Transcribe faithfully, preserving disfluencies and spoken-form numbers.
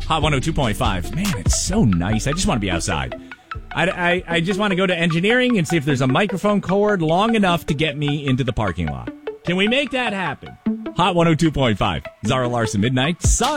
Hot one oh two point five. Man, it's so nice. I just want to be outside. I, I, I just want to go to engineering and see if there's a microphone cord long enough to get me into the parking lot. Can we make that happen? Hot one oh two point five. Zara Larson, Midnight Sun.